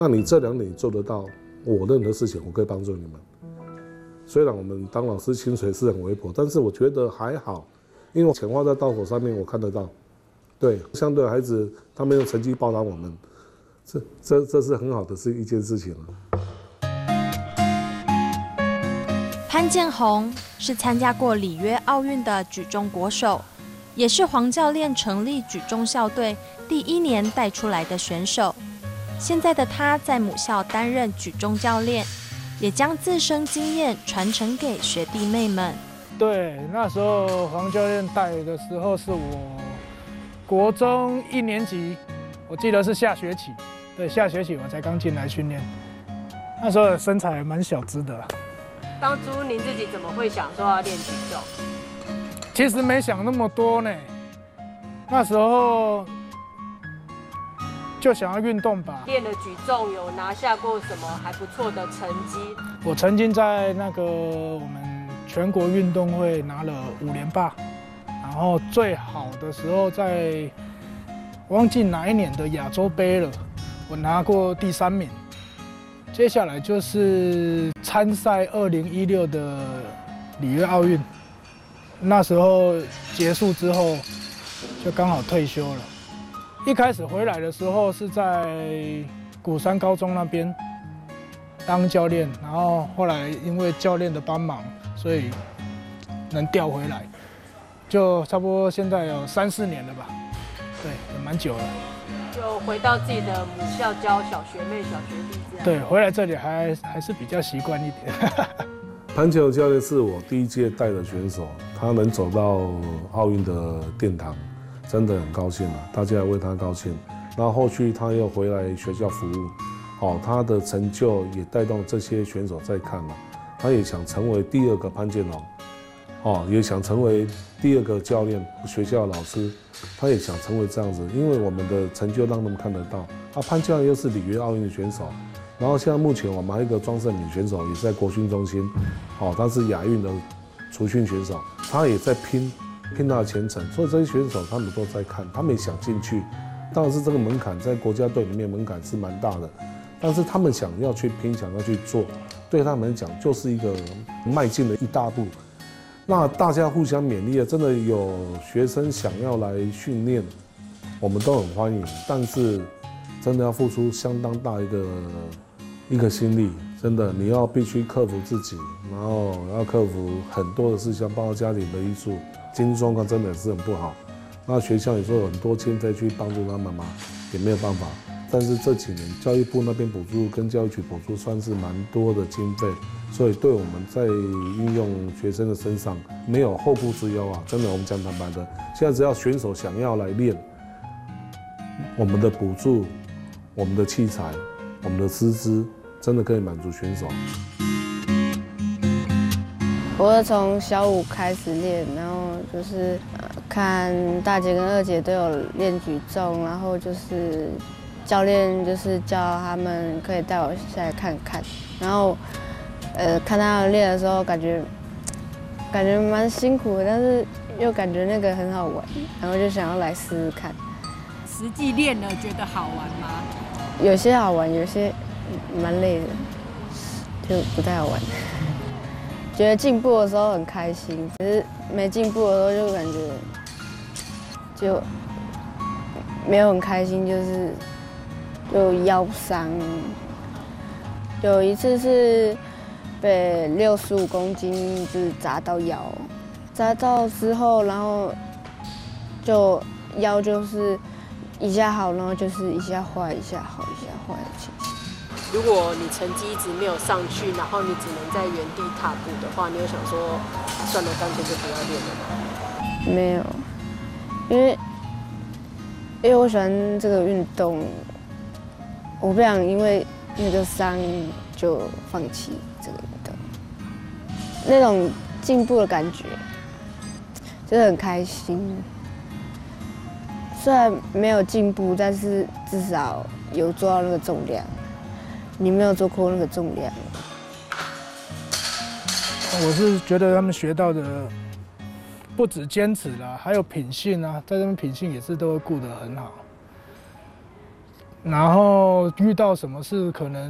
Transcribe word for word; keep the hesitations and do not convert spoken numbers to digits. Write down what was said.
那你这两点做得到，我任何事情我可以帮助你们。虽然我们当老师薪水是很微薄，但是我觉得还好，因为钱花在刀口上面，我看得到。对，相对孩子他们用成绩报答我们，这这这是很好的是一件事情了。 潘建宏是参加过里约奥运的举重国手，也是黄教练成立举重校队第一年带出来的选手。现在的他在母校担任举重教练，也将自身经验传承给学弟妹们。 对，那时候黄教练带的时候是我国中一年级，我记得是下学期，对，下学期我才刚进来训练。那时候的身材蛮小只的。 当初您自己怎么会想说要练举重？ 其实没想那么多呢，那时候就想要运动吧。 练了举重有拿下过什么还不错的成绩？ 我曾经在那个我们全国运动会拿了五连霸，然后最好的时候在忘记哪一年的亚洲杯了，我拿过第三名。接下来就是参赛二零一六的里约奥运，那时候结束之后就刚好退休了。一开始回来的时候是在鼓山高中那边当教练，然后后来因为教练的帮忙，所以能调回来，就差不多现在有三四年了吧，对，也蛮久了。 就回到自己的母校教小学妹、小学弟这样。 对，回来这里还还是比较习惯一点。 潘建宏教练是我第一届带的选手，他能走到奥运的殿堂，真的很高兴啊！大家也为他高兴。然后后续他又回来学校服务，哦，他的成就也带动这些选手在看了，他也想成为第二个潘建宏，哦，也想成为第二个教练，学校的老师，他也想成为这样子，因为我们的成就让他们看得到。啊，潘教练又是里约奥运的选手，然后现在目前我们还有一个庄胜敏选手也在国训中心，哦，他是亚运的储训选手，他也在拼拼他的前程，所以这些选手他们都在看，他们也想进去。当然是这个门槛在国家队里面门槛是蛮大的，但是他们想要去拼，想要去做，对他们来讲就是一个迈进了一大步。那大家互相勉励啊，真的有学生想要来训练，我们都很欢迎，但是真的要付出相当大一个一个心力，真的你要必须克服自己，然后要克服很多的事情，包括家庭的因素，经济状况真的是很不好。那学校也说有很多经费去帮助他们嘛，也没有办法。但是这几年教育部那边补助跟教育局补助算是蛮多的经费，所以对我们在运用学生的身上没有后顾之忧啊！真的，我们讲坦白的，现在只要选手想要来练，我们的补助、我们的器材、我们的师资，真的可以满足选手。 我是从小五开始练，然后就是呃看大姐跟二姐都有练举重，然后就是教练就是叫他们可以带我下来看看，然后呃看他们练的时候，感觉感觉蛮辛苦的，但是又感觉那个很好玩，然后就想要来试试看。 实际练了觉得好玩吗？ 有些好玩，有些蛮累的，就不太好玩。觉得进步的时候很开心，可是没进步的时候就感觉就没有很开心，就是就腰伤。有一次是被六十五公斤就是砸到腰，砸到之后，然后就腰就是一下好，然后就是一下坏，一下好，一下坏的情形。 如果你成绩一直没有上去，然后你只能在原地踏步的话，你有想说算了，干脆就不要练了吗？ 没有，因为因为我喜欢这个运动，我不想因为那个伤就放弃这个运动。那种进步的感觉，真的很开心。虽然没有进步，但是至少有做到那个重量。你没有做过那个重量。 我是觉得他们学到的不止坚持啦，还有品性啊，在他们品性也是都会顾得很好。 然后遇到什么事可能